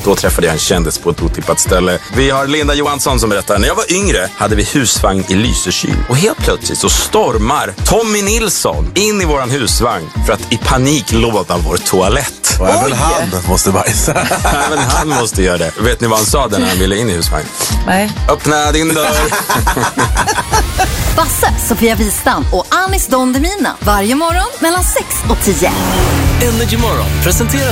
Då träffade jag en kändis på ett otippat ställe. Vi har Linda Johansson som berättar: när jag var yngre hade vi husvagn i Lysekil. Och helt plötsligt så stormar Tommy Nilsson in i våran husvagn för att i panik låda vår toalett. Och även han måste bajsa. Även han måste göra det. Vet ni vad han sa när han ville in i husvagn? Nej. Öppna din dörr. Basse, Sofia Wistam och Anis Don Demina varje morgon mellan 6 och 10. Energy Morgon presenteras